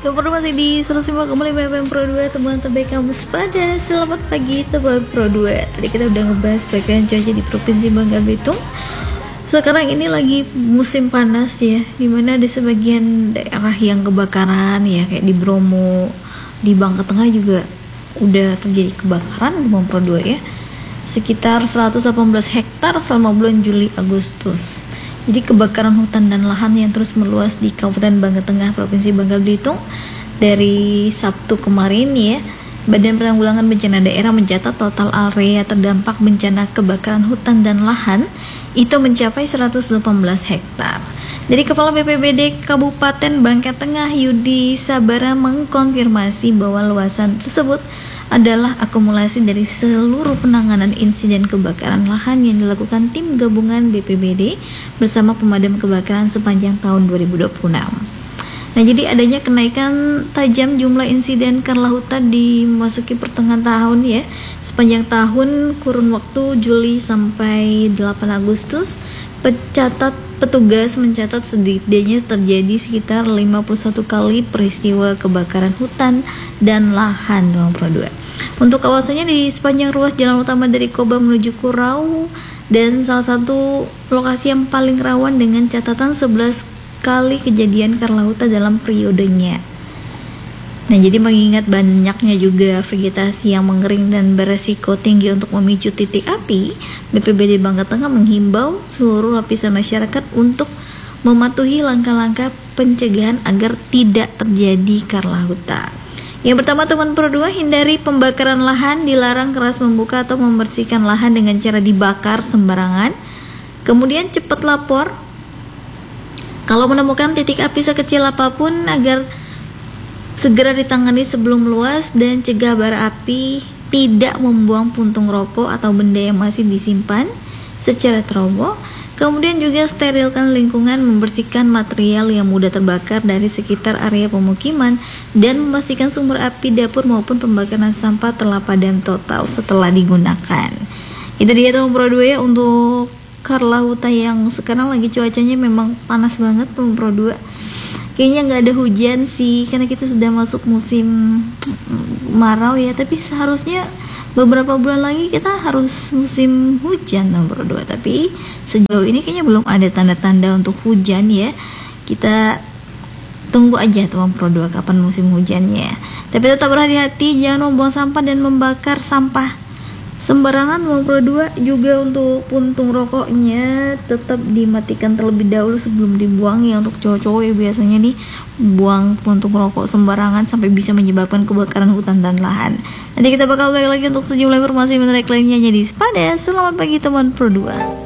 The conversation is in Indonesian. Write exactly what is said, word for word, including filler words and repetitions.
Yang perlu masih di seratus lima koma lima F M Pro dua, teman terbaik kamu pada. Selamat pagi teman Pro dua. Tadi kita udah ngebahas bagaimana cuaca di Provinsi Bangka Belitung. Sekarang ini lagi musim panas ya, dimana di sebagian daerah yang kebakaran ya, kayak di Bromo, di Bangka Tengah juga udah terjadi kebakaran teman Pro dua ya, sekitar seratus delapan belas hektar selama bulan Juli Agustus. Jadi kebakaran hutan dan lahan yang terus meluas di Kabupaten Bangka Tengah, Provinsi Bangka Belitung. Dari Sabtu kemarin ya, Badan Penanggulangan Bencana Daerah mencatat total area terdampak bencana kebakaran hutan dan lahan itu mencapai seratus delapan belas hektar. Dari Kepala B P B D Kabupaten Bangka Tengah, Yudi Sabara, mengkonfirmasi bahwa luasan tersebut adalah akumulasi dari seluruh penanganan insiden kebakaran lahan yang dilakukan tim gabungan B P B D bersama pemadam kebakaran sepanjang tahun dua ribu dua puluh enam. Nah, jadi adanya kenaikan tajam jumlah insiden karhutla dimasuki pertengahan tahun ya. Sepanjang tahun kurun waktu Juli sampai delapan Agustus, pencatat petugas mencatat setidaknya terjadi sekitar lima puluh satu kali peristiwa kebakaran hutan dan lahan teman Pro dua. Untuk kawasannya di sepanjang ruas jalan utama dari Koba menuju Kurau, dan salah satu lokasi yang paling rawan dengan catatan sebelas kali kejadian karhutla dalam periodenya. Nah, jadi mengingat banyaknya juga vegetasi yang mengering dan beresiko tinggi untuk memicu titik api, B P B D Bangka Tengah menghimbau seluruh lapisan masyarakat untuk mematuhi langkah-langkah pencegahan agar tidak terjadi karhutla. Yang pertama teman Pro dua, hindari pembakaran lahan, dilarang keras membuka atau membersihkan lahan dengan cara dibakar sembarangan. Kemudian cepat lapor kalau menemukan titik api sekecil apapun agar segera ditangani sebelum meluas, dan cegah bara api, tidak membuang puntung rokok atau benda yang masih disimpan secara teroboh. Kemudian juga sterilkan lingkungan, membersihkan material yang mudah terbakar dari sekitar area pemukiman, dan memastikan sumber api dapur maupun pembakaran sampah telah padam total setelah digunakan. Itu dia teman Pro dua ya untuk karhutla yang sekarang lagi cuacanya memang panas banget teman Pro dua. Kayaknya nggak ada hujan sih, karena kita sudah masuk musim marau ya, tapi seharusnya beberapa bulan lagi kita harus musim hujan teman Pro dua. Tapi sejauh ini kayaknya belum ada tanda-tanda untuk hujan ya. Kita tunggu aja teman Pro dua kapan musim hujannya. Tapi tetap berhati-hati, jangan membuang sampah dan membakar sampah sembarangan teman Pro dua. Juga untuk puntung rokoknya tetap dimatikan terlebih dahulu sebelum dibuang ya. Untuk cowok-cowok ya biasanya nih buang puntung rokok sembarangan sampai bisa menyebabkan kebakaran hutan dan lahan. Nanti kita bakal balik lagi untuk sejumlah informasi menarik lainnya. Jadi pada selamat pagi teman Pro dua.